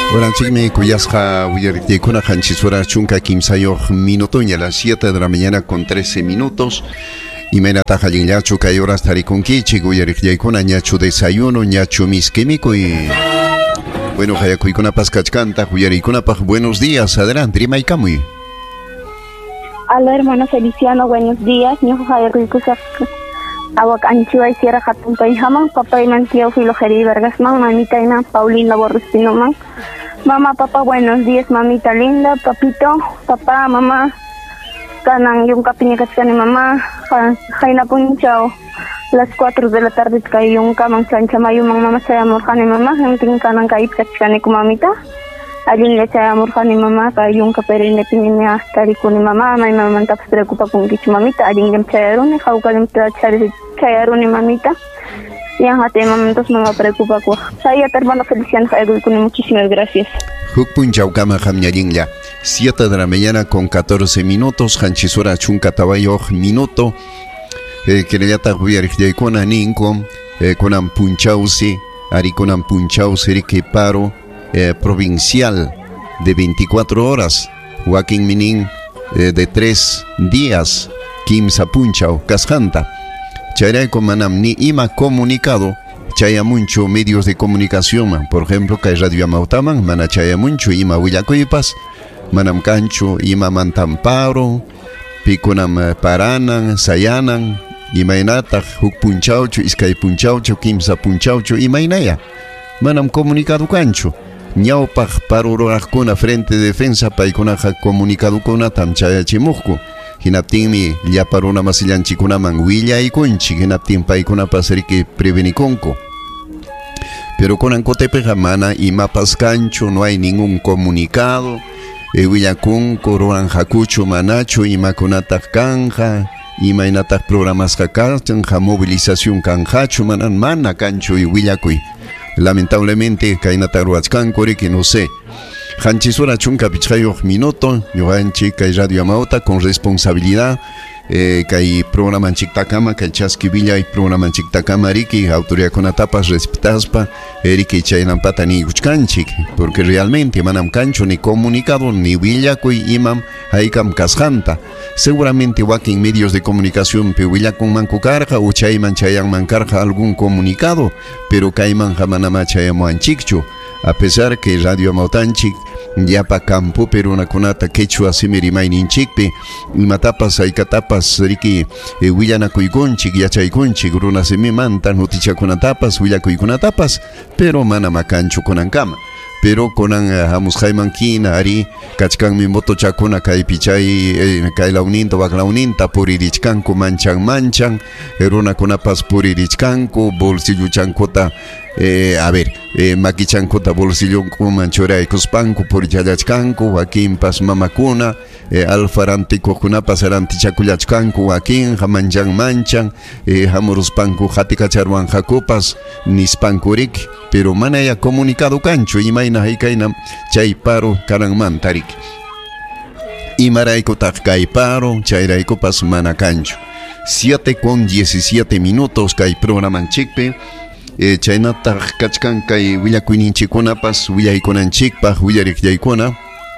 Oranchikmi Kuyasja Uyarikuna Hanchisura Chunka Kimsayo minuto y a las 7 de la mañana con 13 minutos. Y menata Jalinachu Kayoras Tarikunkichi Uyarikuna Ñachu desayuno Ñachu misquímico y bueno Hayakuikuna Pascachcanta Uyarikuna Paj buenos días, adelante Rimaikamuy. Hola hermano Feliciano, buenos días. Ñujo Hayakuikusa Awak Anchiwa y Sierra Hatun Paijaman, papá y Mantio Filojeri Vergasman, mamita Ina Paulina Borrustinoman. Mamá, papá, buenos días, mamita linda, papito, papá, mamá, Kanan yung kapinya kasani mamá, Jaina Punchao, las 4 de la tarde kay yung kamang chancha mayumang mama saya morjane mamá, yung kanan kay kachkani ko mamita. Alin le saya morjane mamá, kay yung kaperin pinimya tari ko ni mamá, may mamá tapas preocupa kung kichu mamita, alin lem chayaruni, haukalim chayaruni mamita. Yang hati momentos no me preocupa. Saya hermano Feliciano con muchísimas gracias. Hukpunchau kama jamñarinla. 7 de la mañana con 14 minutos. Hanchisura chunka tabayo minuto. Querellata huyarikona ninko. Konan punchausi. Arikonan punchausi que paro provincial de 24 horas. Joaquín Minin de 3 días. Kimsa punchau. Casjanta. Chayray manam ni ima comunicado, chaya mucho medios de comunicación, por ejemplo, que Radio Amautaman, mana chaya mucho ima Huillacoipas, manam cancho ima mantamparo, piconam paranan, sayanan, ima inata, huk punchaucho, iskay punchaucho, kimsa punchaucho, ima inaya, manam comunicado cancho. Ñawpaj parurorajkuna frente de defensa paykunaqa comunicado kuna tam chaya chimuqku. Hinaptinmi llaparuna masillanchikunaman willaykunchik hinaptin paykunapas riki prevenikunku. Pero kunankutepiqa mana imapas kanchu, no hay ningún comunicado. Willakunku ruranhakuchu manachu imakunataq kanja, imaynataq programasqa kanja, movilización kanjachu mana kanchu willakuy. Lamentablemente kaynata ruachkanku riki no sé. Hanchisura chunka pichayo minuto, yohanchi kay Radio Amauta con responsabilidad, kay programa chiktakama, kay chaskivilla y programa chiktakama riki, autoridad con atapas respetaspa, eriki chaynampata ni uchkanchik, porque realmente manam cancho ni comunicado ni villacuy imam haikam kasjanta. Seguramente wakin medios de comunicación pe villacun mancucarja o chayman chayan mancarja algún comunicado, pero kayman jamanama chayamuanchikchu. A pesar que Radio Amautanchik ya pa campo pero una conata quechua simerimayninchikpi imatapas aykatapas riki willanakuykunchik yachaykunchik runa semimanta nutichakunatapas willakuykuna pero mana makanchu kunankama. Pero konan hamusjaymankina ari kachkanmi motochakuna kay pichay kay launinta waklauninta puririchkanku manchan runakunapas puririchkanku bolsilluchankota makichankota bolsilluku manchuraykuspanku purichallachkanku wakinpas mamakuna alfarantikukunapas arantichakullachkanku wakinja manchan hamuruspanku hatikacharwanjakupas nispankurik pero mana ya comunicado cancho imayna haykayna chay paro karanmantarik imaraykutaj kay paro chayraykupas mana cancho 7:17 minutos kay programanchikpi chaynataj kachkan kay willakuyninchikunapas willaykunanchikpaj willarikyaykuna.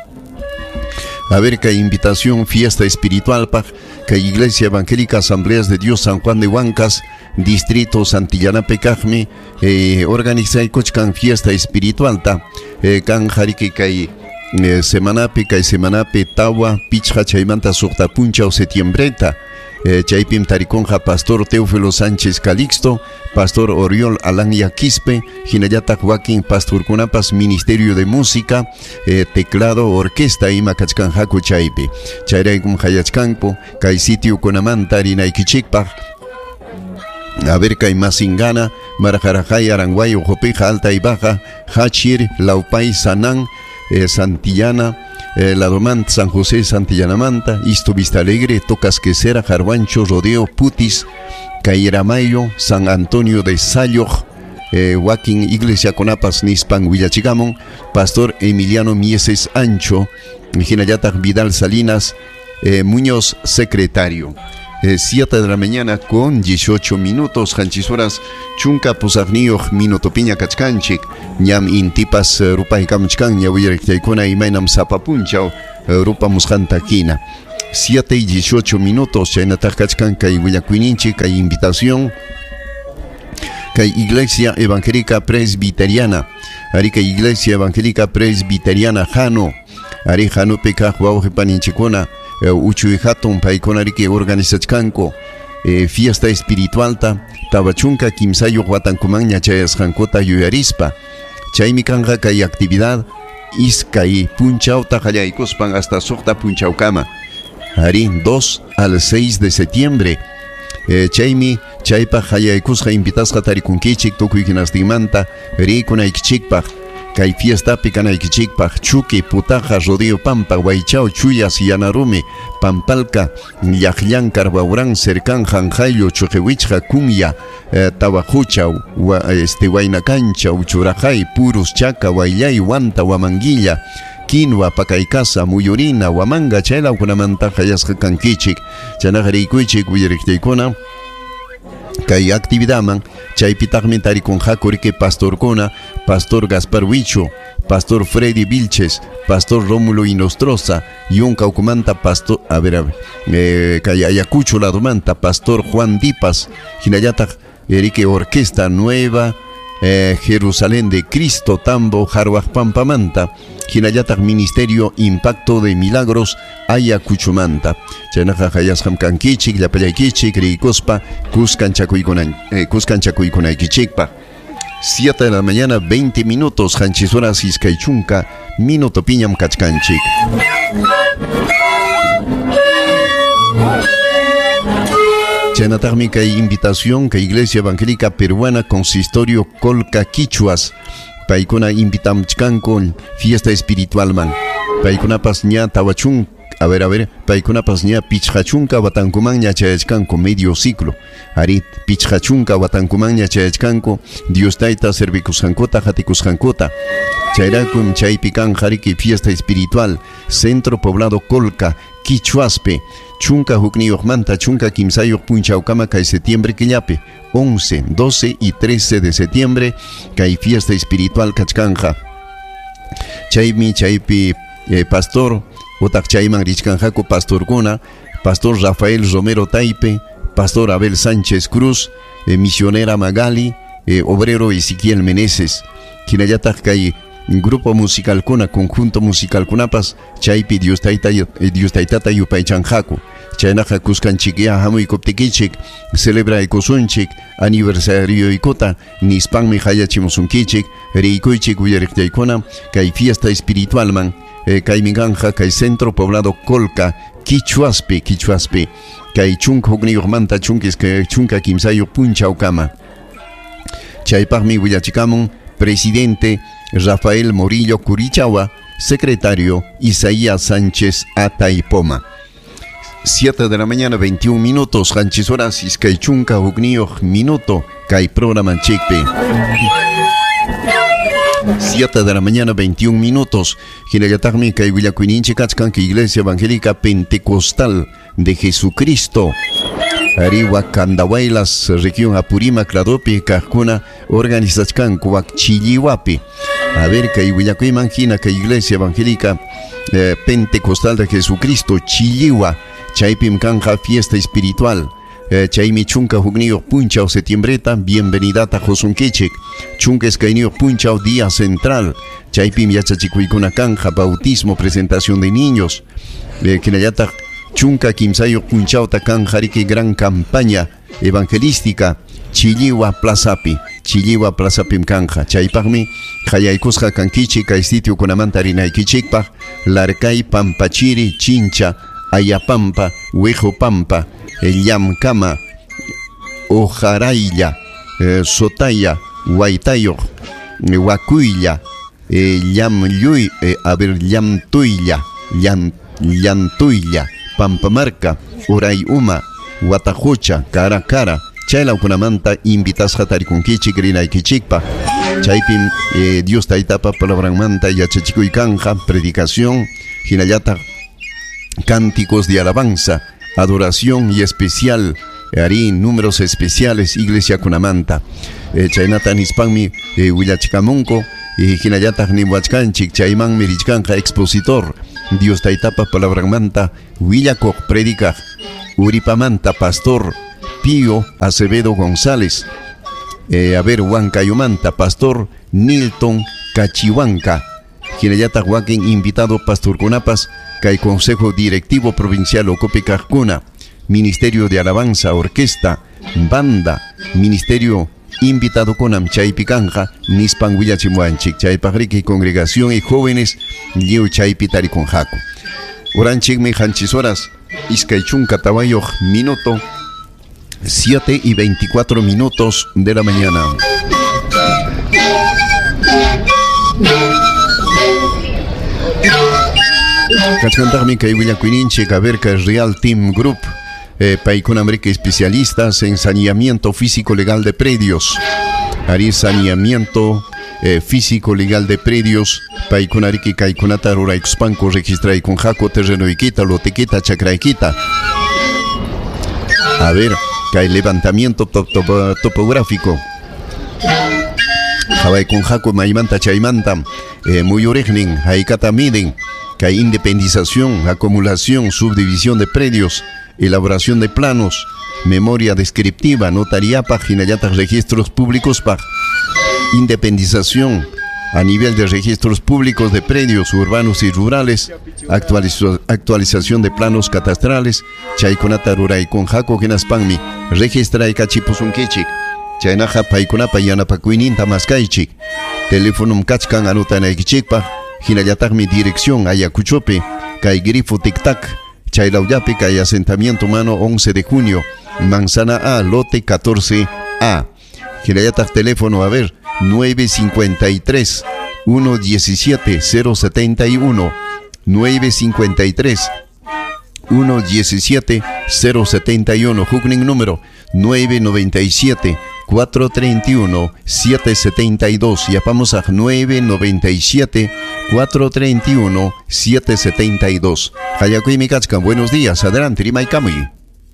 A ver, que invitación, fiesta espiritual, que Iglesia Evangélica Asambleas de Dios San Juan de Huancas, Distrito Santillana Pecajme, organiza y cochcan fiesta espiritual, kan jariki kay semanape tawa, pichha chaymanta sukta puncha o setiembreta. Chaypim tarikonja Pastor Teófilo Sánchez Calixto, Pastor Oriol Alanya Quispe, Hinayata Joaquín Pastor Kunapas, Ministerio de Música, Teclado, Orquesta, Ima Kachkanjaku Chaype, Chayraikum Hayachkanpo, Kai Sitio Kunamantari Naikichikpa, a ver Kai Masingana, Marajarajay, Aranguayo, Jopeja, Alta y Baja, Hachir, Laupay, Sanán, Santillana, La Domant, San José, Santillana Manta, Isto Vista Alegre, Tocasquecera, Jarbancho, Rodeo, Putis, Cairamayo, San Antonio de Sayoj, Joaquín Iglesia Conapas, Nispan, Huillachigamon, Pastor Emiliano Mieses Ancho, Ginayata Vidal Salinas, Muñoz, secretario. 7 de la mañana con 18 minutos. Hanchisuras chunka pusagniyo minuto piña kachkanchik. Ñam intipas rupay kamchkan ñawiriktaykuna imaynam sapapunchaw rupa musjantakina. 7 y 18 minutos. Chaynataj kachkan kay willakuininchik kay invitación. Kay Iglesia Evangélica Presbiteriana. Ari kay Iglesia Evangélica Presbiteriana Jano. Ari Jano pekaj wawjepaninchikuna. Uchuy hatun paykunariki organizachkanko fiesta espiritualta tabachunka kimsayo watankuman ñachayasqankota yuyarispa chaymi kanja kay actividad iskay punchawta qallaykuspan hasta suqta punchawkama ari 2 al 6 de septiembre chaymi chaypa qallaykusqa invitasqa tarikunkichik tukuy hinastinmanta rikunaykichikpaq kay fiestapi kanaykichikpaq chuki putaqa rodeo pampa waychaw chuyas yanarumi pampalka llaqllankar wawran cercan janjayllo chuqiwichqa kunya tawajuchaw waynakanchaw churajay purus chaka waylay wanta wamanguilla kinwa pakaykasa muyurina wamanga chaylawkunamanta qayasqa kankichik chanaqa riykuychik willariqtaykuna kay actividadman chaypitaqmi tarikunqakuriki pastorkuna Pastor Gaspar Huicho, Pastor Freddy Vilches, Pastor Rómulo Inostroza, Yuncaucumanta, Pastor, kay Ayacucho Ladomanta, Pastor Juan Dipas, Hinayata Erique Orquesta Nueva, Jerusalén de Cristo, Tambo, Jarwaj Pampamanta, Hinayata Ministerio Impacto de Milagros, Ayacuchumanta, Chanaja Hayasham Kankichik, Yapayaikichik, Ricospa, Cuscanchacuiconaikichikpa. 7 de la mañana, 20 minutos, Hanchisuras Iskaychunka, minuto piñam kachkanchik. Chanatagmi kay invitación que Iglesia Evangélica Peruana Consistorio Colca Quichuas, paikuna invitamchkanko fiesta espiritual man, paikuna pasña tawachun. A ver, paikuna pasña pichhachunka watankuman ñachayachkanko medio ciclo. Arit pichhachunka watankuman ñachayachkanko Dios taita servikusjankota hatikusjankota. Chayrakum chaypikan hariki fiesta espiritual Centro Poblado Colca Quichuaspe chunka hukniyuqmanta chunka kimsayuq punchawkama kay septiembre killapi 11, 12 y 13 de septiembre kay fiesta espiritual kachkanja. Chaypi pastor Otak chayman richkanjaku pastorkuna, Pastor Rafael Romero Taipe, Pastor Abel Sánchez Cruz, Misionera Magali, Obrero Ezequiel Meneses, Kinayatak kay grupo musical kuna, conjunto musical kunapas, chaypi Dios taitata yupaychanjaku, chaynaja kuskanchikia hamuy koptikichik, celebra ekosunchik, aniversario ikota, nispanmi hayachimusunkichik, reikuychik uyariqtaykuna, kay fiesta espiritual man, kay minganja kay Centro Poblado Colca Quichuaspe kay chunk hugniyuqmanta chunka kimsayo punchawkama chaypaqmi willachikamun presidente Rafael Morillo Curichawa, secretario Isaías Sánchez Ataipoma. 7 de la mañana 21 minutos Hanchisuras iskay chunka hugniyuq minuto kay programa chikpi 7 de la mañana, 21 minutos. Hinayatagmi kay willakuininchik kachkan que Iglesia Evangélica Pentecostal de Jesucristo. Ariwa Candawailas, región Apurima, Cladopi, Cajcuna, organización Cuac Chillihuapi. A ver, kay willakuimanjina que Iglesia Evangélica Pentecostal de Jesucristo, Chilliwa, Chaipim Kanja, fiesta espiritual. Chaymi chunka hugniyo punchao septiembreta, bienvenidata Josunkichik, chunka escainio punchao día central, chaypim yachachikuikuna kanja, bautismo, presentación de niños, kinayata chunka kimsayo punchao takan hariki gran campaña evangelística, Chilliwa Plazapim kanja, chaypagmi, hayaykusja kankichik, kay sitio kunamanta rinaykichikpaj, Larkay, Pampachiri, Chincha, Ayapampa, Huejopampa, Llamkama, Ojaraylla, Sotaya, Huaytayoq, Huacuylla, Llantuylla, Pampamarca, Urayuma, Huatajucha, Caracara, Chaylaukunamanta, invitasqa tarikunkichik rinaykichikpa, chaypim Dios taitapa palabranmanta yachachikuykanja, predicación, hinallata cánticos de alabanza, adoración y especial, harí números especiales, iglesia kunamanta. Chaynata nispanmi Huillachicamunco, Hinayata Nimhuachkanchik, Chayman Merichkanka expositor, Dios Taitapa Palabramanta, Huillacoj predica, Uripamanta pastor, Pío Acevedo González, Huancayumanta pastor, Nilton Cachihuanca, Hinayata Huaquín invitado pastor Cunapas, Cay Consejo Directivo Provincial Ocopecajcuna, Ministerio de Alabanza, Orquesta, Banda, Ministerio invitado con Amchaypicanja, Nispan Huillachimuanchik, Chaypagriki, Congregación y Jóvenes, Liu Chaypitari con Jaco. Oranchigme Hanchisoras, Iskaichun Catabayo, minuto 7:24 de la mañana. Cachcantagmi Kaiwilla Cuininche, Caberca Real Team Group, Paiconamrique especialistas en saneamiento físico legal de predios. Harí saneamiento físico legal de predios. Paiconarique Caiconata Ruraixpanco registra y con Jaco terreno iquita, lotequita, chacraiquita. A ver, hay levantamiento topográfico. Jabay con Jaco Maimanta Chaimanta, muy oregnin, Haikata Miden, que hay independización, acumulación, subdivisión de predios, elaboración de planos, memoria descriptiva, notaría, Hinayata registros públicos, independización a nivel de registros públicos de predios urbanos y rurales, actualización de planos catastrales, Chayconata Ruray con Jaco Genaspanmi, registra y cachipusunquichik, Chaynaja Paiconapa Yanapacuininta Mascaichik, teléfono Kachkan Anutanaikchikpa, Hinayatagmi dirección Ayacuchope, Kai Grifo Tic-Tac, Chaylauyape, Kai asentamiento humano 11 de junio, Manzana A, lote 14A. Hinayatag teléfono, a ver, 953 117 071, 953 117 071, Hukning número 997 431 772. Ya vamos a 997 431 772. Hayakui Mikachkan, buenos días, adelante, Rimaikami.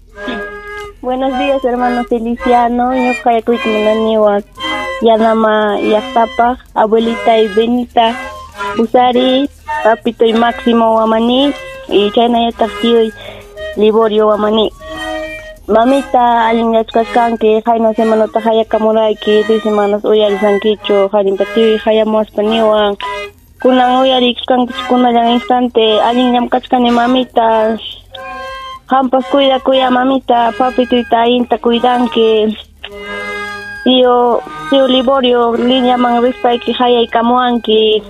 Buenos días, hermano Feliciano. Yo Hayakui Minaniwa, Yanama Yaktapa, abuelita y Benita, Usari, papito y Máximo Wamani, y Chayna Yatakio y Liborio Wamani. Mamita alinyachkaskan que Jaina semana tajaya kamurai que 2 semanas uyari sankicho Jarin Pati Jayamos Paniwan Kunang uyari kuna yang instante alinyam kachkani mamita Hampas cuida mamita papito itainta cuidan que tío Liborio línea man rispa que Jaya y Camuan que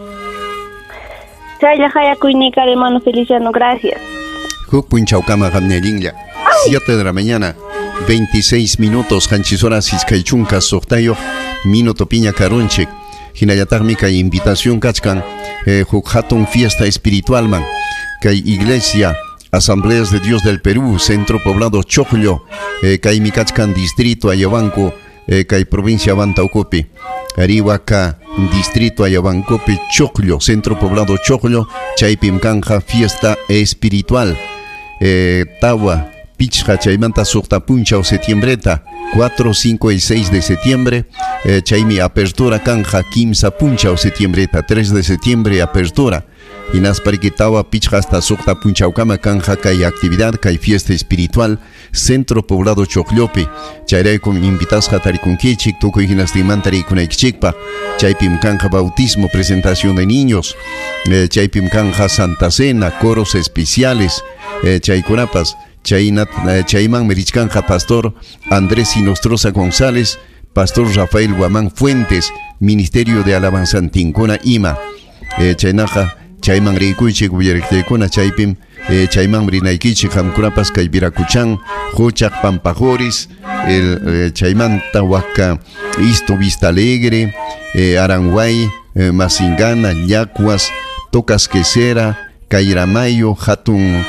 Chaya Jaya cuinica hermano Feliciano, gracias. Punchaucama Gamnelinja. 7 de la mañana, 26 minutos, Hanchisoras Iskaichunca, Sortayo, Minuto Piña Carunche, Hinayatármica, invitación Kachkan, Jukhatun Fiesta Espiritual Man, Kai Iglesia, Asambleas de Dios del Perú, Centro Poblado Choclo, Kai Mikachkan, Distrito Ayabanco, Kai Provincia Bantaucopi, Arihuaca, Distrito Ayabancopi, Choclo, Centro Poblado Choclo, Chaipimcanja, Fiesta Espiritual, Tawa, Pichja, Chaimanta Surta Puncha o Septiembreta, 4, 5 y 6 de septiembre, Chaimi Apertura Canja, Kimsa Puncha o Septiembreta, 3 de septiembre Apertura, y Naspariquitawa Pichja hasta Surta Puncha o Cama Canja, Kai actividad, Kai fiesta espiritual, Centro Poblado Choclope, Chairay con invitas Hatari Kichik, Tuco y Ginastimantari con Ikchikpa, Chaipim Canja Bautismo, presentación de niños, Chaipim Canja Santa Cena, coros especiales, Chaycurapas, Chayman Merichcanja, Pastor Andrés Sinostroza González, Pastor Rafael Guamán Fuentes, Ministerio de Alabanza Tincona Ima, Chaynaja, Chayman Reikuiche, Gubiertecona, Chaypim, Chayman Brinaikiche, Jamcurapas, Caibiracuchan, Jochak Pampajoris, el Chayman Tahuaca, Isto Vista Alegre, Aranguay, Masingana, Yacuas, Tocas Quesera, Cairamayo, Hatun.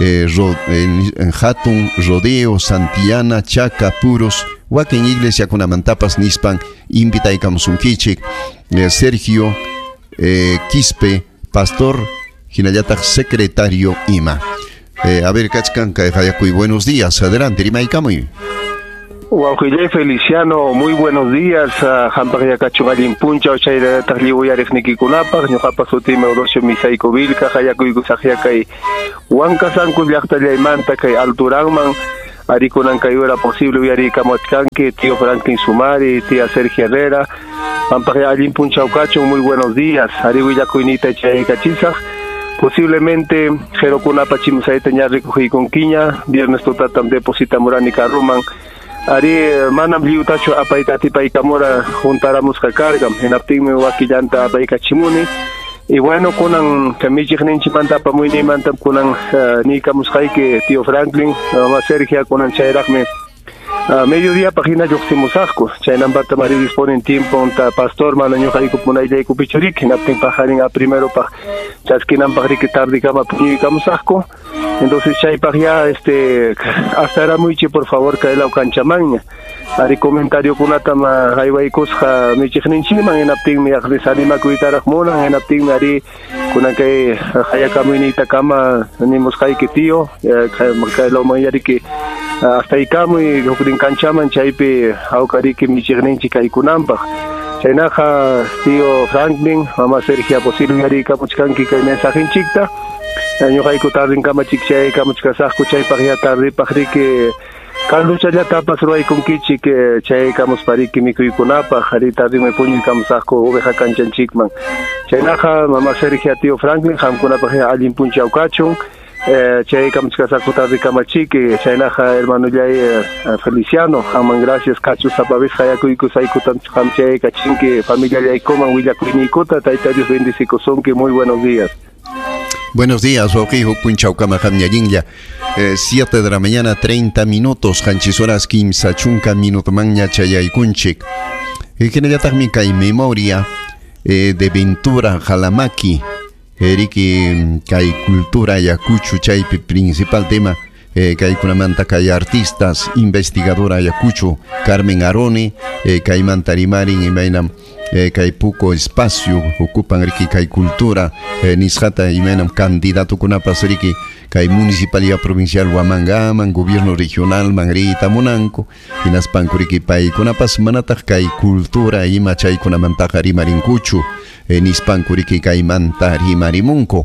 Hatun, Rodeo, Santillana, Chaca, Puros, Huaquén Iglesia con Amantapas, Nispan, Invita y Kamsunkichik, Sergio Quispe, Pastor, Hinayatak Secretario Ima. A ver, Kachkanka, Hayakuy, buenos días. Adelante, Rimaikamuy. Wauhille Feliciano, muy buenos días. Hampagya Kachungalin Puncha, Chaira Tarliwayarek Nikikunapa, Ñuqapa sutimi Odosio Misayko Vilca, Hayakuy Kusajyakay, Huanca Sankus Llaqtallaymanta, kay Alturanman, Arikunan Kayura posible, Uyari Kamotkanki, tío Franklin Sumari, tía Sergio Herrera, Hampagya Alin Puncha Ucacho, muy buenos días. Ariwillakuinita Chay Kachizaj. Posiblemente Jerokunapa Chimusaita Ñarrico Jiconquiña, viernes totatam deposita Morani Carruman. Ari manam liutacho apaitati paikamora juntaramos cargam en aptigme wakillanta apaikachimuni y bueno kunan kamichigninchi manta pamuini manta kunan nikamus que tío Franklin mamá Sergio kunan chayragme mediodía página yoximusajko chaynambata mari disponen tiempo onta pastor manaño jaiku punaylayku pichurik naptin pajarin a primero pa chasquinan pajrik tarde kama puñikamusajko. Entonces chaypaj ya hasta era muy por favor kaela ukanchamaña ari comentario kunatama haywaykusqa michiqninchiman enaptinmi aqrisanima kuitaraq munan enaptinmi ari kunan kay hayakamuyniyta kama nimusqayki tío kaela umanyariki hasta ikamuy huknin kanchaman chaypi awqariki michiqninchik kaykunanpaq chaynaqa tío Franklin mama Sergio posible ari kamuchkanki kay mensajenchikta ñuqayku tarrin kamachik chay kamuchkasaqku chaypaq ya tarripaq riki kanluchalla tapas ruwaykunkichik chay kamuspariki mikuykunapaq ari tarrinmi puñuykamusaqku oveja kanchanchikman chaynaqa mama Sergio tío Franklin hamkunapaq ya allin puncha awkachun chay kamuchkasaqku tarri kamachik chaynaqa hermanollay Feliciano haman gracias kachu sapavez hayakuykusaykutan ham chay kachinki familiallaykuman willakuyniykuta tayta Dios bendicikusonki muy buenos días. Buenos días, Ojijo Punchaucama Jamñayinja. 7 de la mañana, 30 minutos. Hanchisoras Kimsa Chunka Minuto Maña Chayaykunchik. Que ya también hay memoria de Ventura Jalamaki. Eriki hay cultura Ayacucho Chaypi, principal tema. Que hay una manta que hay artistas, investigadora Ayacucho, Carmen Arone, que hay mantarimarin y mainam. Que hay poco espacio, ocupan aquí que hay cultura, Nisjata y menam candidato con apasriki, que hay municipalidad provincial Huamangaman, gobierno regional Mangrita Monanco, y nas pancuriki pai con apas manatak que hay cultura y machay con amantajari marincuchu, nispancuriki que hay mantari marimunco,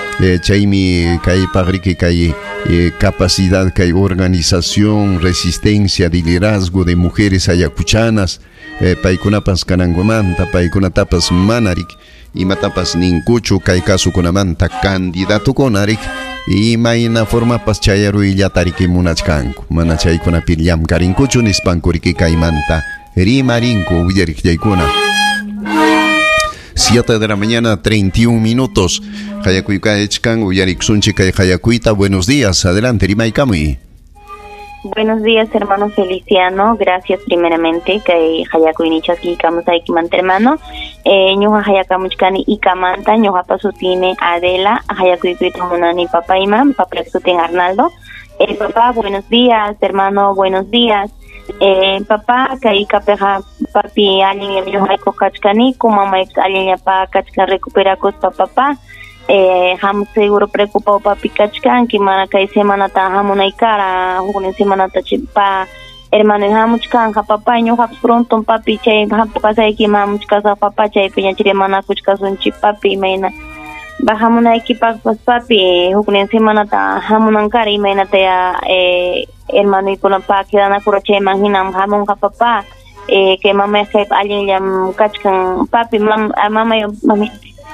chaimi que hay pagriki que hay capacidad, que hay organización, resistencia, de liderazgo de mujeres ayacuchanas. Paikunapas kanangumanta, paikunatapas manarik, y matapas ninkuchu, kaikasu kunamanta candidato konarik, y maina forma pas chayaru y yatariki munachkanku, manachay kunapiriam karinkuchu nispankuriki kaimanta, rimarinku, uyarik yaikuna. 7 de la mañana, 31 minutos. Hayakuyka echkan, uyarik sunchika y hayakuita, buenos días, adelante, rimaikamuy. Buenos días, hermano Feliciano. Gracias primeramente que hayakuinichas y kamanta hermano. Ñuja hayakamuchkani y kamanta, ñuja pasutine Adela, hayakuikuito munani papá imam, papá Arnaldo. Papá, buenos días, hermano, buenos días. Papá, que kapeja papi alin ñuja kachkani, como mamá alin pa kachka recupera costa papá. Ham seguro preocupado papi kachkan que mana kai semana ta hamunay cara hukunin semana ta chipa hermano hamuchkan ha papá ño hap pronto papi chay hap kasay ki mamuchka sa papá chay piña chire mana kuchka son papi maina ba hamunay ki pas papi hukunin semana ta hamunan cara maina ta ya hermano ikon pa kidana kuro chay manhinam hamun ha papá que mamá kay alin yam kachkan papi mama yo mami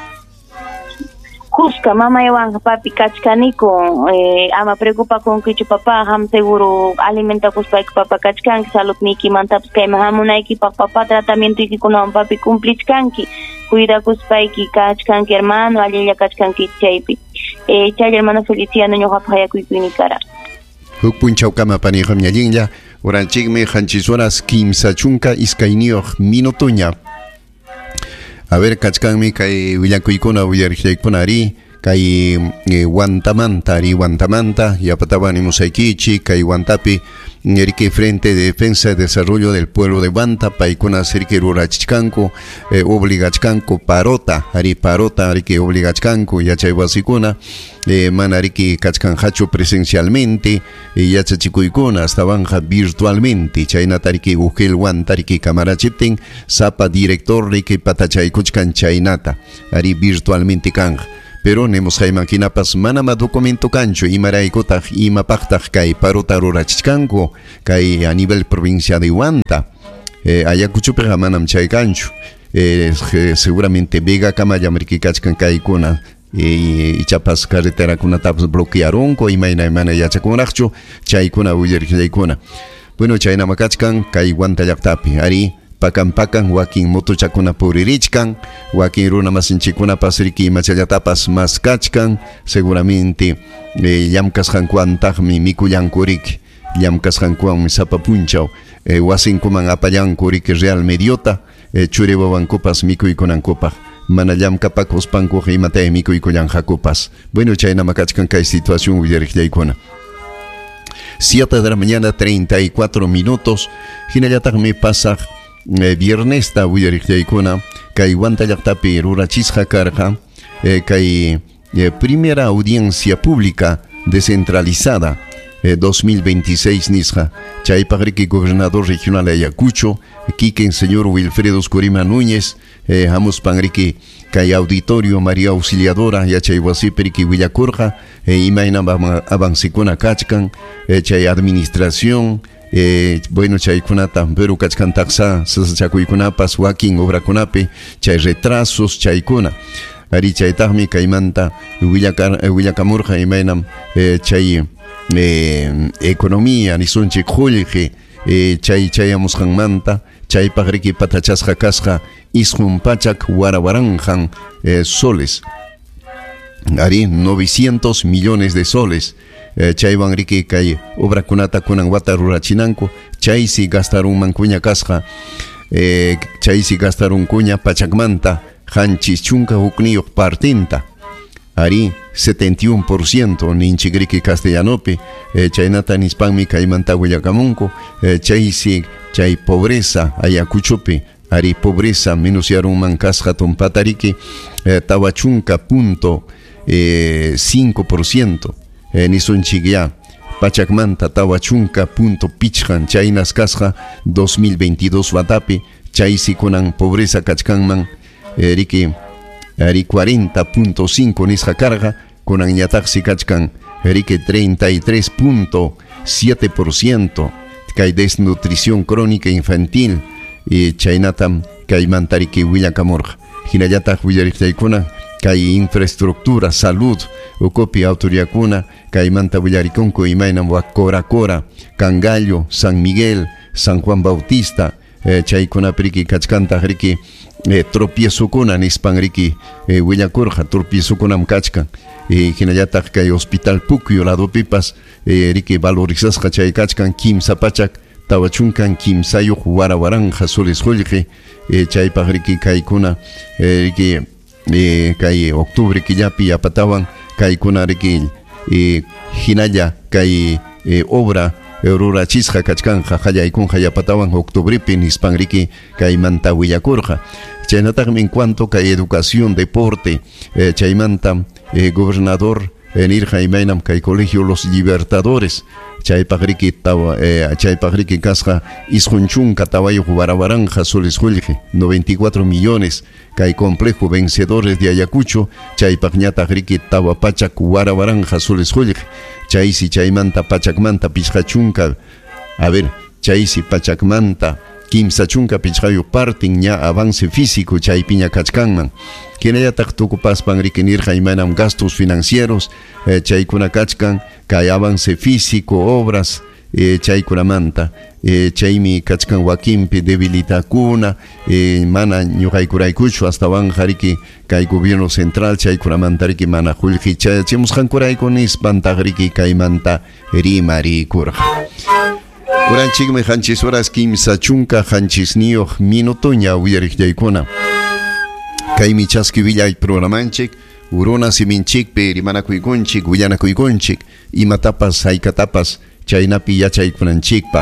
Cusca, mamá Iván, papi, cachcanico, ama preocupa con que papá, ham seguro alimenta cuspa papá cachcan, salud niki mantaps que me hamuna equipa papá tratamiento y con un papi cumplichkanki, cuida cuspa y cachcanki hermano, alilla cachcanki chaypi. Chay hermano Feliciano, yo hapaya kuikuini cara. Hukpunchau kama panijam ñalinja, oranchigme hanchisoras kimsachunka iskainioh minutuña. A ver, kachkanmi kay Villacuicona, Villarjayconari, kay Guantamanta, ari Guantamanta, yapataban musaikichi, kay Guantapi, Riki Frente de Defensa y Desarrollo del Pueblo de Guanta, paikuna Sirki Rurachkanko, obligachkanko parota, ari parota, Riki obligachkanko, yachaywasikuna, manariki kachkanhacho presencialmente, yachachikuikuna, hasta banja virtualmente, chainatariki ugel Guantariki Camarachipten, Zapa director Riki Patachaykuchkan chainata, ari virtualmente kanja. Pero nemos maquinapas manama documento cancho y maraicotag y mapactag kai parota rurachkanko kai a nivel provincia de Huanta. Ayacuchupega manam chay cancho. Seguramente Vega Camaya Merkikachkan kai kuna y chapas carretera kuna taps bloquearonko y maina yachakunachcho chay kuna uyerkuna. Bueno, chay namakachkan kai Huanta yaktapi ari pakan wakin motochakuna puririchkan, wakin runa masinchikuna pasriki machallatapas maskachkan, seguramente yamkas hankuantagmi mikuyankurik, yamkas hankuan sapapunchaw, wasinkuman apayankurik real mediota, churewawankupas mikuykunankupas, mana yamkapak ospankuj imatay mikuykuyanhakupas. Bueno, chayna makachkan kay situación uyariqllaykuna. 7 de la mañana, 34 minutos, hinallatagmi pasaj viernes ta uyariqllaykuna kay Huanta llaqtapi rurachisqa karqa kay primera audiencia pública descentralizada 2026 nisqa chaypaq riki gobernador regional Ayacucho Quiquen señor Wilfredo Escurima Núñez hamuspan riki kay auditorio María Auxiliadora yachaywasipi riki willakurqa imayna avansikuna kachkan chay administración bueno, chaykunata, pero kachkan taxa, sasachakuykunapas, wakin obrakunapi, chay retrasos, chaykuna. Ari chaytaqmi kaymanta, willakamurqa imaynam, chay economía, nisunchik qullqi, chayamusqanmanta, chaypaq riki patachasqa kasqa, isqun pachak warawaranjan soles. Ari 900 millones de soles. Chaywan riki kay obra kunata kunan wata rurachinanku chaysi gastaron mankuña kasqa chaysi gastaron kuña pachakmanta hanchis chunka hukniyuq partinta ari 71% ninchik riki castellanopi chaynata nispanmi kaymanta willakamunku chaysi chay pobreza Ayacuchopi ari pobreza minusiarunman kasqa tumpata riki tawachunka punto 5%. Nisunchigya Pachakmanta Tawachunka punto pichhan chaynas kasqa 2022 watapi chaysi kunan pobreza kachkanman riki 40.5 nisqa karqa kunan ñataqsi kachkan riki 33.7% kay desnutrición crónica infantil chaynatam kaymanta riki willakamurqa hinallataq willariqtaykuna kay infraestructura salud ukopi autoridadkuna kaymanta willarikunku imaynam Cora, Cangallo, San Miguel, San Juan Bautista chaykunapi riki kachkantaq riki tropiezokuna nispan riki willakurqa tropiezokunam kachkan hinallataq kay hospital Pucyo ladopipas riki valorizasqa chay kachkan kimsa pachak tawachunkan kimsayuq warawaranja soles qullqi chaypaq riki kaykuna riki kay octubre killapi apatawan kaykuna riki hinalla kay obra rurachisqa kachkanja qallaykunqa yapatawan octubrepi nispan riki kaymanta willakurqa chaynataqmi en cuanto kay educación deporte chaymanta gobernador nirqa imaynam kay colegio Los Libertadores chaypaq riki kasqa isqunchunka tawayuq warawaranja soles qullqi 94 millones kay complejo vencedores de Ayacucho chaypaq ñataq riki tawa pachak warawaranja soles qullqi chaysi chaymanta pachakmanta pichqachunka chaysi pachakmanta kimsa chunka pichqayuq partin ña avance físico chaypiña kachkanman kinallataq tukupaspan riki nirqa imanam gastos financieros chaykuna kachkan kay avance físico obras chaykunamanta chaymi kachkan wakinpi debilitakuna mana ñuqaykuraykuchu hasta riki kay gobierno central chaykunamanta riki mana qullqi chayachimusqankurayku nispantaq riki kaymanta rimarikurqa Kuranchikmi hanchis horas kimsa chunka hanchis niyuq minutuña uyariqllaykuna kaymi chaski villay programanchik uruna siminchikpi rimanakuykunchik willanakuykunchik imatapas haykatapas chaynapi yachaykunanchikpa.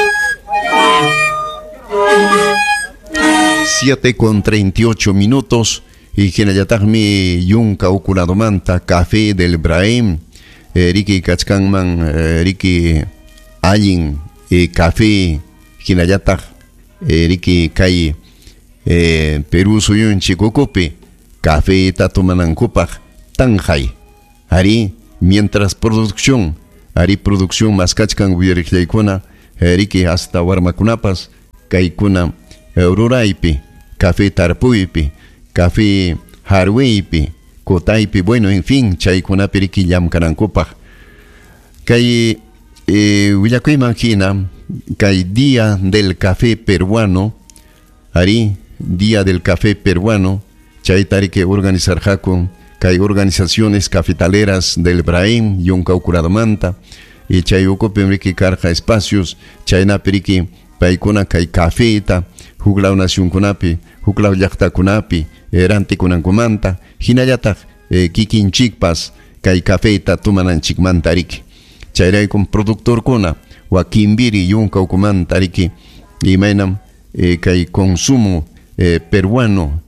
7:38 y hinallataqmi yunka ukuladomanta café del Brahim riki kachkanman riki allin café hinallataq riki kay Perú suyunchik ukupi café tatumanankupaq tanjay ari mientras producción más kachkan wiyariqllaykuna riki hasta warmakunapas kaykuna ruraypi café tarpuypi café harweypi kotaypi bueno en fin chaykunapi riki llamkanankupaq kay willakuyman hina kay día del café peruano ari día del café peruano chaytari que organizar hakun kay organizaciones cafetaleras del Brahim yunka ukuradomanta y chay ukupim riki karqa espacios chaynapi riki paykuna kay cafeta huklaw nacionkunapi huklaw llaqtakunapi rantikunankumanta hinallataq kikinchikpas kay cafeta tumananchikmanta riki chayraykum productorkuna wakinbiri yunka ukumanta riki imaynam kay consumo peruano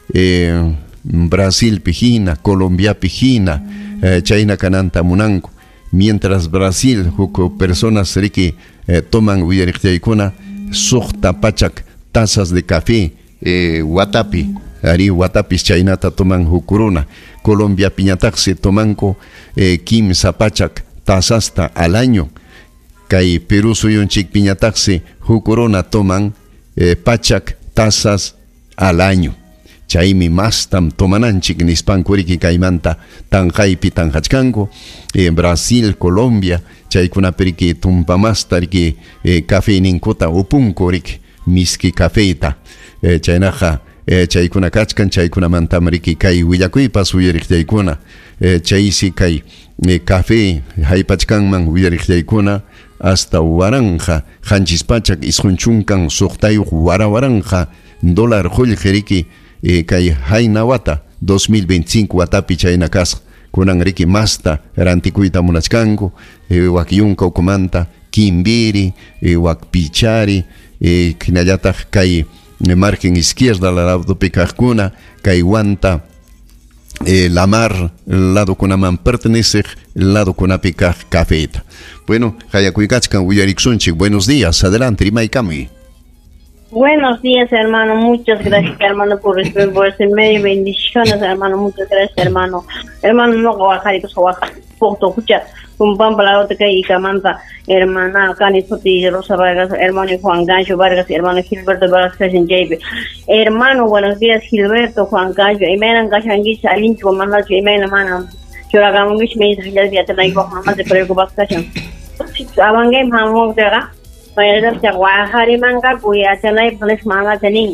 Brasil pijina, Colombia pijina, China kananta munanko. Mientras Brasil, huko personas riki toman wiyariqllaykuna suqta pachak tazas de café, watapi, ari watapis chaynata toman hukuruna. Colombia piñataqsi tomanko kimsa pachak tazasta al año. Kay Perú suyunchik piñataqsi hukuruna toman pachak tazas al año. Chaymi mastam tomananchik nispankuriki kaymanta tanjaypi tanjachkanku Brasil, Colombia chaykunapiriki tumpamastariki café ninkuta upunkuriki miski cafeta chaynaqa chaykuna kachkan chaykunamantamariki kay willakuypas wiyariqllaykuna chaysi kay café haypachkanman wiyariqllaykuna hasta waranja hanchispachak isqunchunkan suqtayuq waranja dólar qullqiriki kay hayna wata 2025 watapi chayna kasqa kunan riki masta rantikuyta munachkanku wak yunka ukumanta kimbiri wak pichari hinallataq kay margen izquierda ladopi kaqkuna kay wanta la mar lado kunaman pertenece lado kunapi kaq cafeta. Bueno, hayakuykachkan wiyariksunchik. Buenos días, adelante rimaykami. Buenos días, hermano. Muchas gracias, hermano, por ese medio. Bendiciones, hermano. Muchas gracias, hermano. Hermano, no voy a bajar y que se baja. Poco, escucha. Un pan para la otra que y camanta. Hermana, Cani Soti, Rosa Vargas, hermano Juan Gancho Vargas, hermano Gilberto Vargas, en JP. Hermano, buenos días, Gilberto, Juan Gancho. Y me han cachanguicha, alincho, comandado, y me han mano. Yo la gamo, mis me dice, ya debía tener más de preocupación. Abangay, mamón, de acá. Mayroon sa wahari mangga kuya chanay pulis manga chaning.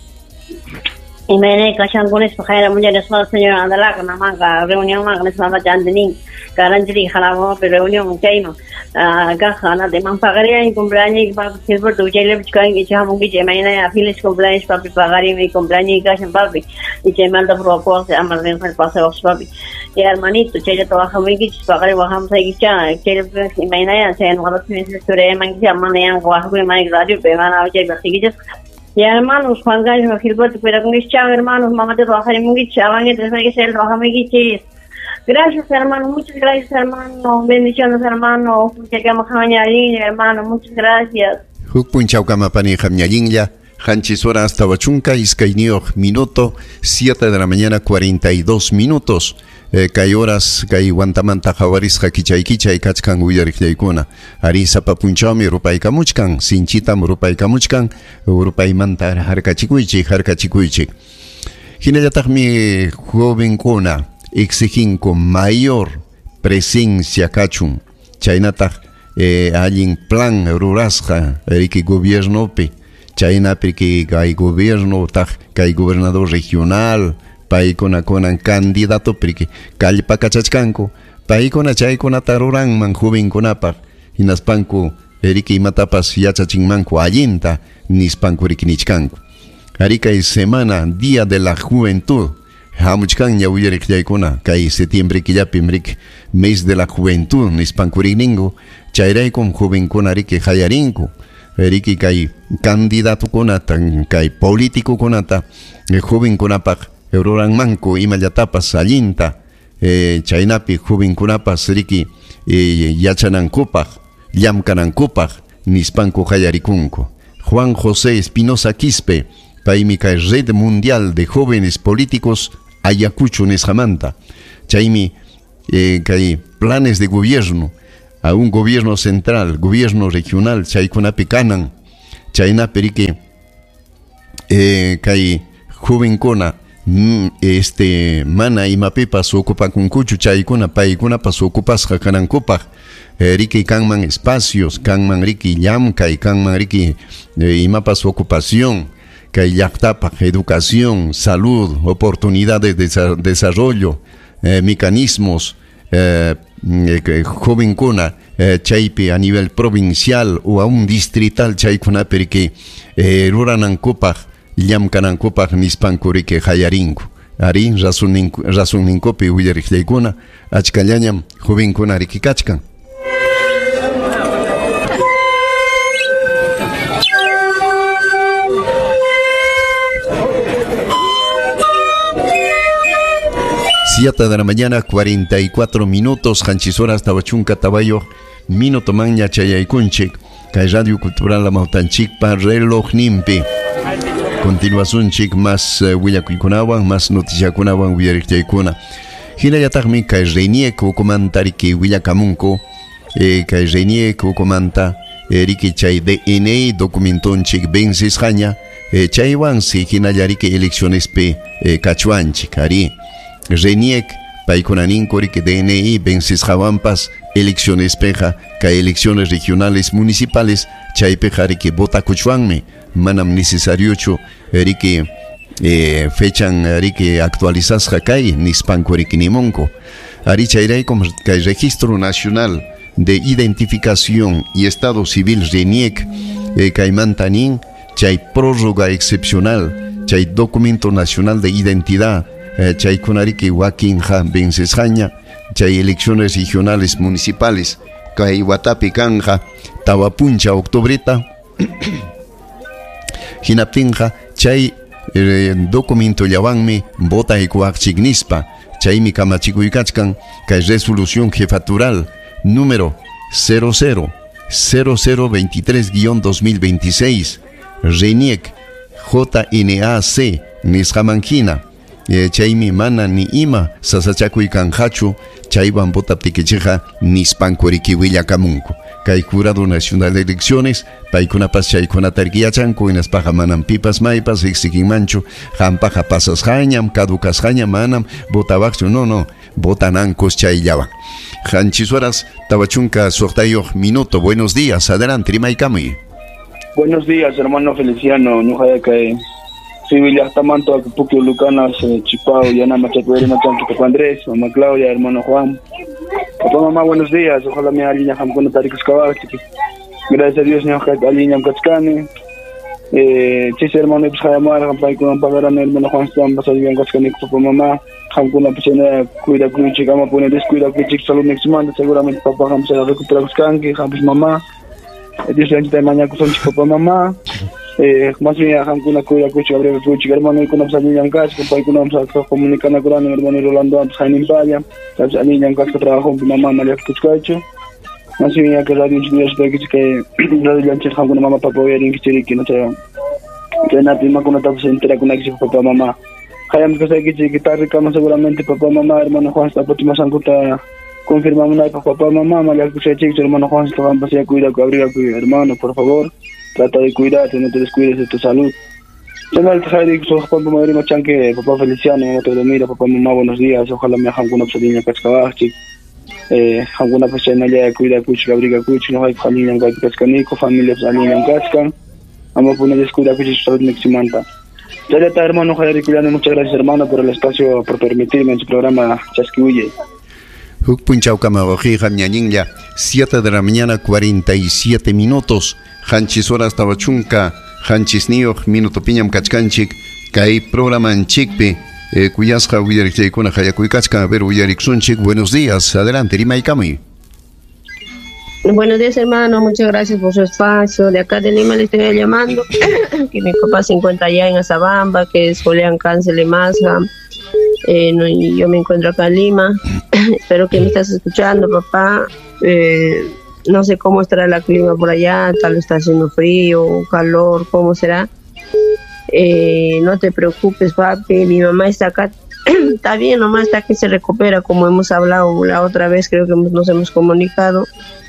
Imene kasang kunis pakaya mo dyan sa senyor andala kana manga reunion manga nes mama chandining. Karanjiri halamo pe reunion chayno. Gahana de mampagaria en cumpleaños para silver tu chile bichkan y chamo que chemaina afiles cumpleaños papi pagari mi cumpleaños kasang papi. Y chemanda propo se amarren el paseo papi. Y hermanito chile trabaja muy que pagari bajamos ahí cha chile imaina se no va sin historia man que manea guajo mai radio pe mana chile basiquillas. Y hermanos Juan Gallo Gilberto pero con chao hermanos mamá te trabajar muy chavan y tres que se trabaja muy que gracias, hermano. Muchas gracias, hermano. Bendiciones, hermano. Hermano, muchas gracias. Hukpunchaukamapani Jamñalinja, Hanchisora hasta Huachunca, Izcainioch, minuto, 7 de la mañana, 42 minutos. Kay horas, kay Guantamanta Jawaris, Hakichaikicha y Kachkan Uyarikyaikuna. Arisa Papunchami, Rupai Kamuchkan, Sinchitam, Rupai Kamuchkan, Rupai Manta, Harkachikuichi. Hinayatagmi joven Kuna. Exigen con mayor presencia cachun chaynata allin plan rurasja que gobierno pe chayna que hay gobierno hay gobernador regional pai conan candidato porque calpa cachachcanco pai cona chay cona taruran man joven conapa inaspanco que matapas yachachinmanco allinta nispanco riquinichcanco arica y semana día de la juventud hamuchkan ñawiyarek yaykuna kay septiembre killapi mrik mes de la juventud nispankuriningo chayraykum jovenkuna riki hayarinku riki kay candidato kunata kay político kunata jovenkunapak ruranmanku imallatapas allinta chaynapi jovenkunapas riki yachanankupaj llamkanankupaj nispanku hayarikunku Juan José Espinosa Quispe paymi kay Red Mundial de Jóvenes Políticos Ayacucho Nesjamanta chaymi kay planes de gobierno a un gobierno central, gobierno regional chaykunapi kanan chaynapi riki kay jovenkuna mana imapipas ocupakunkuchu chaykuna paykunapas ocupasqa kanankupaj riki kanman espacios kanman riki llamkay kanman riki imapas ocupación kay llaqtapaj educación salud oportunidades de desarrollo mecanismos jovenkuna chaypi a nivel provincial o a un distrital chaykunapi riki ruranankupaj llamkanankupaj nispanku riki hayarinku ari razonninkupi willariqllaykuna achkallañam jovenkuna riki kachkan. Siete de la mañana, 44 minutos, Hanchisoras Tabachunca Tabayo, Minuto Maña Chayaykunchik, Kay Radio Cultural La Mautanchik, para reloj nimpi. Continuación chik más Willakuikunawan, más Noticiakunawan, Willarikyaykuna. Hinayatagmi Kay Reiniek Ukumantari ki Willakamunko, Kay Reiniek Ukumanta, Riki Chay DNA, documentonchik Bensis Haña, Chaywansi Hinayariki elecciones P, Cachuanchik, Ari. Reniek, Paikunaninko, que DNI, Bensis Javampas, elecciones peja, que elecciones regionales municipales, Chaypeja, que vota Cuchuanme, manam necesario, Rique, fechan, Rique, actualizas Hakai, Nispanco, Rique Nimonco, Arichairei, como que el Registro Nacional de Identificación y Estado Civil Reniek, Caimantanin, Chay prórroga excepcional, Chay Documento Nacional de Identidad, Chaykunariki Wakinja Bensesjaña, Chay elecciones regionales municipales, Kay Watapi Kanja, Tawapuncha Octobreta, Hinaptinja, Chay documento Yawanmi, Bota Ecuachignispa, Chay mi Kamachikuikachkan, Kay resolución jefatural número 000023-2026, Reniek, JNAC, Nisjamankina. Chaymi mana ni ima sasachakuy kanjachu chaywan botaptikicheja nispankuriki Willakamunku kay Jurado Nacional de Elecciones paykunapas chaykunatarkiyachanku hinaspaqa manam pipas maypas exiginmanchu hampaqa pasasjañam caducasjañam manam botawaqchu no botanankos chayllawan Hanchisuaras Tabachunca Sortayoq Minuto. Buenos días, adelante rimaykamuy. Buenos días, hermano Feliciano, ñuqayakay Villatamanto, Acapulco, Lucanas, Chipao, Yana Machacueri, Machanto, Papá Andrés, Mamá Claudia, hermano Juan. Papá, mamá, buenos días. Ojalá me alinean con Taricos Cabachi. Gracias a Dios, señor alinean Cachcane. Chis, hermano, pues Jayamar, Jampai, con Pagaran, hermano Juan, Stam, Basalian Cachcane, papá, mamá. Jamcuna, pues cuida, cuichi, Gama, pone descuida, que Chic Salud next month. Seguramente papá, Jam se la recupera Cachcane, Jampus mamá. Dios le de mañana con papá, mamá. Más bien Hamkuna Kuya Kuchi Abreu Kuchi hermano y con Absalinian Cash, que para que no nos comunican a Corán, hermano Rolando Jaime Paya, Absalinian Cash que trabajó con mamá María Kuchkacho. Más bien que Radio Ingenieros de que Radio Lanches Hamkuna mamá papá y Rinkichiri que no sé. Que nada prima con otra se entera con Axi papá mamá. Hayam que se que tarde cama seguramente papá mamá hermano Juan está por más anguta confirmamos nada papá mamá María Kuchkacho hermano Juan está van pasar cuida que abriga hermano por favor. Trata de cuidarte, no te descuides de tu salud. Tengo el traje de su papá madre machanque, papá Feliciano, no te lo mira, papá mamá buenos días, ojalá me hagan una psadiña cascabachi, alguna persona ya cuida cuchi, abriga cuchi, no hay familia en cascanico, familia familia en cascan, vamos a poner descuida cuchi salud neximanta. Ya está hermano Javier Cuidado, muchas gracias hermano por el espacio, por permitirme en su programa Chasquihuye. Punchau Camaroji, Jamñaninja, 7 de la mañana, 47 minutos. Hanchisoras Tabachunca, Hanchisnioj, Minuto Piñam Kachkanchik, Kai programa en Chikpi, Cuyasca Uyarikuna Hayakuikachka, a ver, Uyariksunchik, buenos días, adelante, Rimaikami. Buenos días, hermano, muchas gracias por su espacio. De acá de Lima le estoy llamando, que mi papá se encuentra allá en Azabamba, que es Julián Cáncer de Mazga, y yo me encuentro acá en Lima. Espero que me estás escuchando, papá. No sé cómo estará la clima por allá, tal vez está haciendo frío, calor, ¿cómo será? No te preocupes, papi, mi mamá está acá, está bien, nomás está que se recupera, como hemos hablado la otra vez, creo que nos hemos comunicado.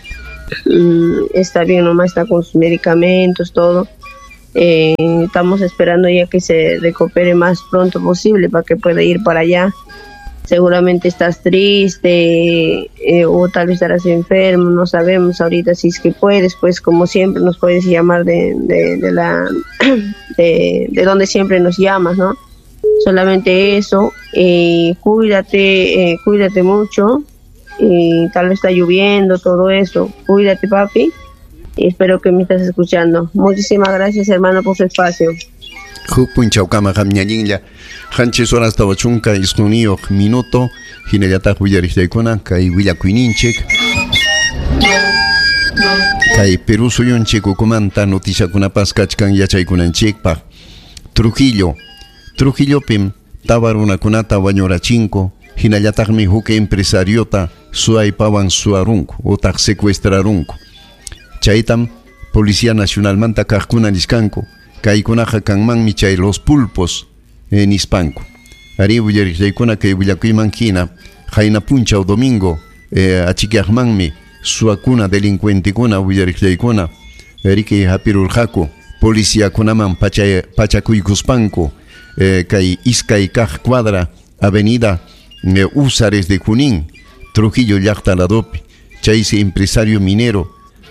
Está bien, nomás está con sus medicamentos, todo. Estamos esperando ya que se recupere más pronto posible para que pueda ir para allá. Seguramente estás triste, o tal vez estarás enfermo, no sabemos ahorita. Si es que puedes, pues como siempre nos puedes llamar de donde siempre nos llamas, ¿no? Solamente eso. Cuídate mucho. Tal vez está lloviendo, todo eso. Cuídate, papi, y espero que me estés escuchando. Muchísimas gracias, hermano, por su espacio. Punchaukama Hamñañinla, Hanches horas Tawachunca, Iskunio, Minuto, Hinayata Huyarikuna, Kai Villa Quinинchek, Kai Perú Suyunchek, Ucumanta, Noticia Kunapas, Kachkan, Yachaikunanchekpa, Trujillo Pim, Tabaruna Kunata, Bañora Chinco, Hinayatagmi Huke Empresariota, Suaipawan Suarunco, Otak Secuestrarunco. Chaitam, Policía Nacional Manta Kajkuna Niscanco, Kaikunaja Kanman Michay los pulpos en Hispanco. Ari Uyarikuna que Villacuimanquina, Jaina Puncha o Domingo, Achiquiahmanmi, Suacuna delincuenticuna Uyarikuna, Eriki Hapiruljaco, Policía Kunaman Pachacuicuspanco, Kai Iskai Kaj Cuadra, Avenida Usares de Junín, Trujillo Yachta Ladopi, Chaisi empresario minero,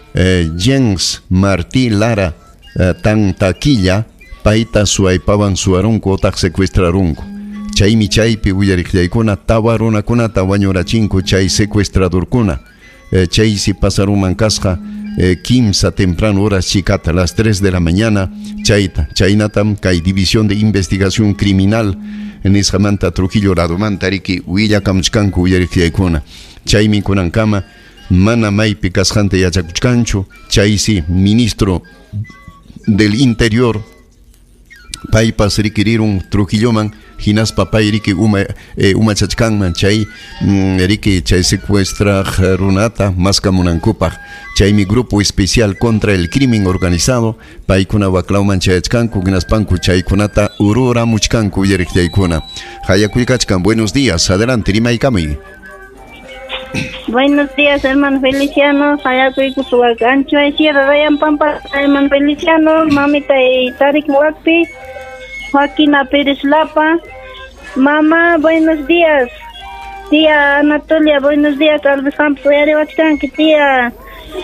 Jens Martí Lara, Tan Taquilla, Paita Suaipaban Suarunco, Otak Secuestrarunco. Chaimi Chaipi Uyarikuna, Tabarona Kunata, Bañora Chinco, Chay Secuestrador Kuna, Chaisi Pasaruman Casja, Kimsa temprano horas Chicata, las 3 de la mañana, Chaita, Chainatam, Kai División de Investigación Criminal, en Ishamanta Trujillo Radomanta Riki, Huilla Kamchkanku Uyarikuna, Chaimi Kunankama, Mana Maipi Casjante Yachakuchkancho, Chaisi, ministro del Interior, Paipas Rikirirun Trujilloman, Ginas Papay Riki Uma Chachkanman, Chay Riki Chay Secuestra Runata, Mascamunancupa, Chay mi grupo especial contra el crimen organizado, Paikuna Baklauman Chayachkanku, Gnaspanku, Chay Kunata, Urura Muchkanku, Yerikuna. Hayakuikachkan, buenos días, adelante, Rimaikami. Buenos días, hermano Feliciano. Hayakuikusuakancho, Sierra Rayan Pampa, hermano Feliciano, mamita y Tarik Wakpi, Joaquina Pérez Lapa. Mamá, buenos días. Tía Anatolia, buenos días. Tal vez que tía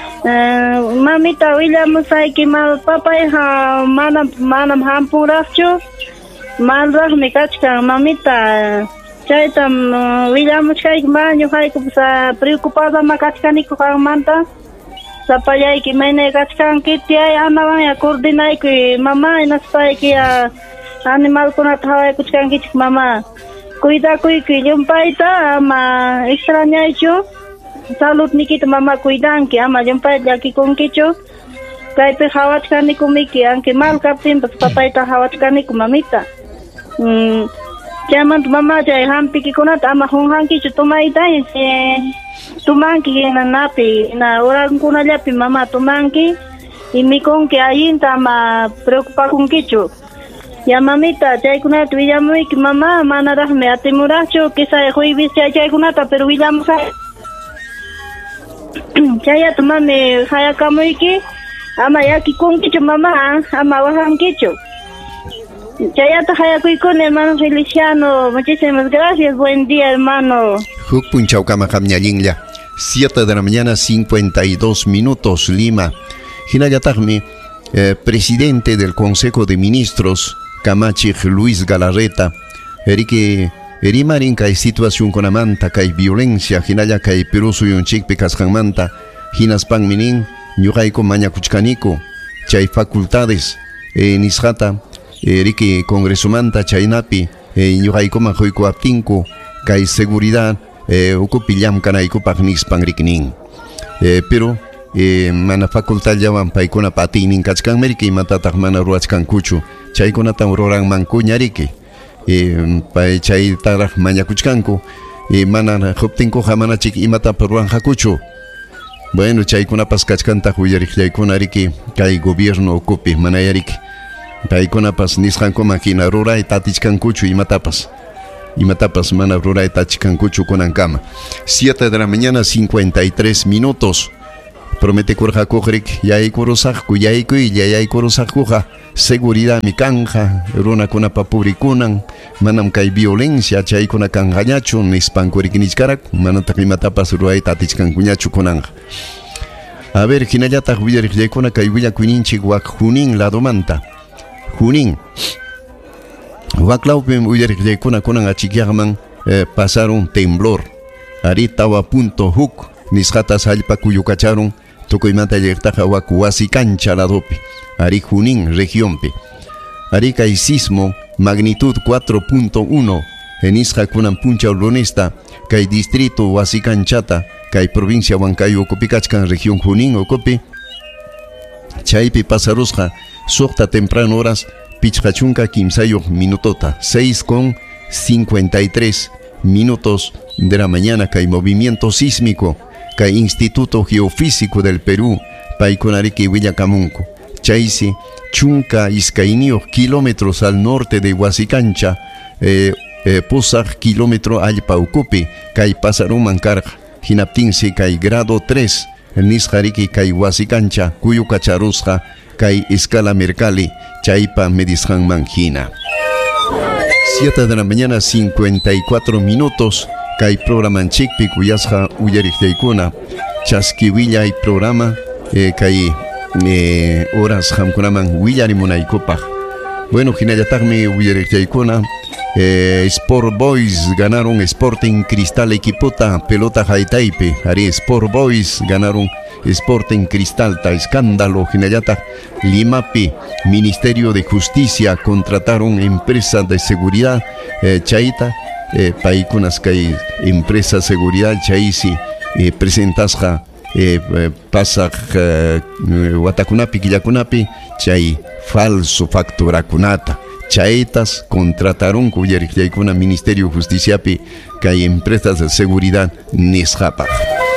mamita William Musaiki, papá hija manam hampuracho, malraj me cachkan, mamita. Chaitam William Musaiki, maño haiku preocupada ma cachkaniku manta. Sapayay ki maine cachkan ki tía anavan ya coordinai ki mamá inaspai ki animal kuna thawai kuchkan ki mamá. Cuida que yo paita ama extraña yo salud nikita mamá cuidan que ama yo paita aquí con kicho kai pe hawat kani kumiki anke mal kapin pas papaita hawat kani kumamita llaman tu mamá ya hampi ki kunat ama honhan kicho tomaita tumanki na napi na orang kuna llapi mamá tumanki y mi con que ayinta ama preocupa con kicho. Ya mamita, chay kunata villamuy que mamá manarajme atimuracho que sa juivis chay kunata pero villamu chaya tu mami hayakamuy que ama yaki con kicho mamá ama wahan kicho chaya tu hayakuy con hermano Feliciano. Muchísimas gracias, buen día hermano. Punchaucama Hamñalinla, 7 de la mañana 52 minutos, Lima. Hinayatagmi, presidente del Consejo de Ministros, Camachich Luis Galarreta, Erimarin kai situación con amanta kai violencia, Hinaya kai Perú suyunchik pecasjanmanta, Hinaspan minin, Yuhaiko Mañacuchcanico, Chay facultades, Nisjata, Congresumanta Chaynapi, ñuqaykuma quykuaptinku kay seguridad ukupi llamkanaykupak nispan riknin. Pero mana facultad llaman paykuna patinin kachkanmiriki imatataq mana ruwachkankuchu chaykunatan ruranmanku ñariki pay chaytaraq mañakuchkanku mana huptinkuqa manachik imatapas ruranqakuchu. Bueno, chaykunapas kachkantaq willariqllaykuna riki kay gobierno ukupi mana yariki paykunapas nisqankuman hina ruray tatichkankuchu imatapas mana ruray tachkankuchu kunankama. 7 de la mañana 53 minutos. Promete kurqakuqrik yaykurusaqku yaykurusaqkuqa seguridad mi kanja runakunapa pubrikunan manam kay violencia chaykuna kanqañachu nispankuriknichkarak manataq imatapas ruray tatichkankuñachu kunanqa. A ver, hinallataq willariqllaykuna kay willakuyninchik wak Junín ladomanta. Junín waklawpi willariqllaykuna kunan achikyaqman pasaron temblor ari tawa punto huk nisqatas allpa kuyukacharon tukuymanta llaqtaqa wak Wasikancha ladopi ari Junín regionpi ari kay sismo magnitud 4.1 nisqa kunan puncha lunesta kay distrito Wasikanchata kay provincia Huancayo ukupi kachkan región Junín ukupi chaypi pasarusqa suqta temprano horas pichqachunka kimsayoq minutota 6:53 minutos de la mañana kay movimiento sísmico kay Instituto Geofísico del Perú paykunariki Villakamunku chaysi chunka iskayniyuq kilómetros al norte de Wasikancha pusaq kilómetro allpa ukupi kay pasaruman karqa hinaptinsi kay grado 3 nisqariki kay Wasikancha kuyukacharusqa kay escala mercalli chaypa medisqanman hina. 7 de la mañana 54 minutos kay programanchikpi kuyasqa uyariqllaykuna chaskiwillay programa kay horas hamkunaman willarimunaykupaq. Bueno, hinallataqmi uyariqllaykuna Sport Boys ganaron Sporting Cristal equipota pelota haytaypi ari Sport Boys ganaron Sporting Cristal ta escándalo hinallataq Limapi Ministerio de Justicia contrataron empresa de seguridad chayta paykunas kay empresa seguridad chaysi presentasqa pasaq watakunapi killakunapi chay falso facturakunata chaytas contrataron kuyariqllaykuna Ministerio Justiciapi kay empresas de seguridad nisqapaq.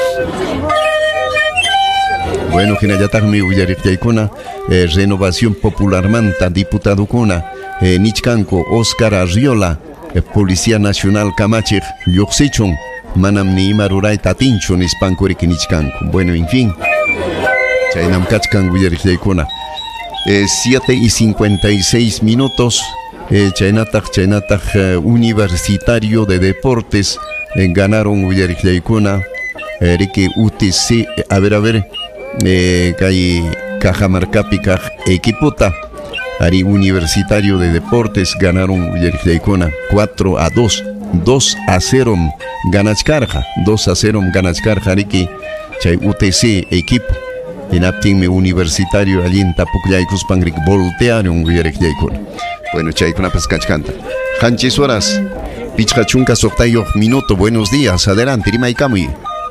Bueno, hinallataqmi uyariqllaykuna Renovación Popular manta diputadokuna nichkanku Oscar Arriola Policía Nacional Kamachiq lluqsichun manam ni ima rurayta atinchu nispankuriki nichkanku. Bueno, en fin, chaynam kachkan uyariqllaykuna 7:56 minutos. Chaynataq Universitario de Deportes ganaron uyariqllaykuna riki UTC a ver kay Cajamarcapi kaq equipota ari Universitario de Deportes ganaron uyariqllaykuna 4-2 2-0 ganachkarqa 2-0 ganachkarqa riki chay UTC equipo hinaptinmi Universitario allin tapuklaykuspan rik voltearon uyariqllaykuna. Bueno, chaykunapas kachkanta qanchis horas pichqachunka suqtayuq minuto. Buenos días, adelante rimaykamuy.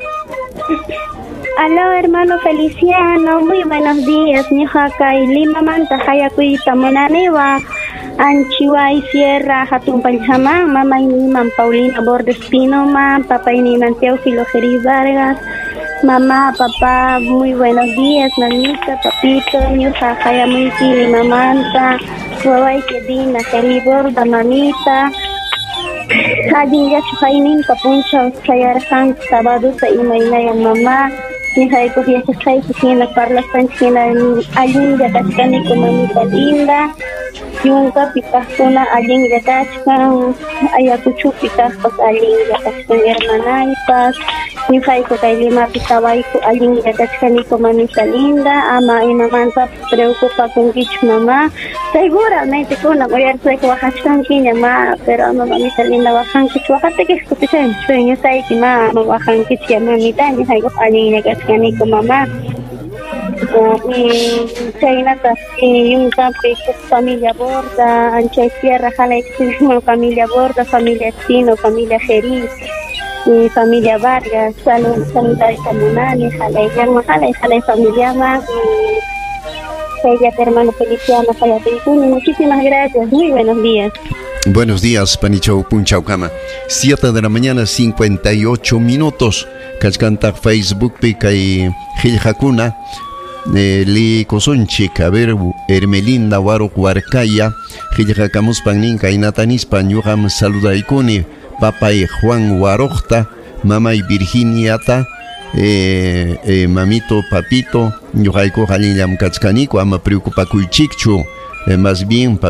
Aló, hermano Feliciano, muy buenos días. Ñuqa kay Lima manta hayakuyta munaniwa Anchiway Sierra Hatun Panchaman, mamayniman Paulina Bordes Pinoman, papayniman Teófilo Geri Vargas. Mamá, papá, muy buenos días, mamita, papito, ñuqa hayamuyki Lima manta, waway kedina Geri Borda, mamita. Allin yachupayninqa punchaw chayarqan sabaduta imaynayan mamá. Nihayku fiestasayku hina parlastanchina allin yatachkaniku mamita linda. Yunka pikaqkuna allin yatachkan, ayakuchupi kaqpas allin yatachkan hermanaypas. Nihayku kay Limapi tawayku allin yatachkaniku mamita linda. Ama imamanta preocupakunkichu mamá. Seguramente kunan uyarisayku waqachkankiña ma, pero ama mamita linda waqankichu waqatikisku pichaymi sueñosayki ma waqankichu mamita nihayku allin yatachkaniku mamá. Chaynata yunkapi familia Borda, Anchay Sierra, Jala Extremo, familia Borda, familia Espino, familia Jerez, y familia Vargas, salud comunal, Jala familia más, ella hermano Feliciano, muchísimas gracias, muy buenos días. Buenos días, Panichau Punchaucama. 7 de la mañana, 58 minutos. Kachkanta Facebook pica y Giljakuna. Li Kosunchik, a ver, Hermelinda Waro Huarcaya, Giljakamus Paninka y Natanis Panyuham Saludaikuni, Papa y Juan Warojta, Mama y Virginiata, Mamito Papito, Yuhaiko Halinyam Kachkaniko, Ama Preocupa Kuichikchu, más bien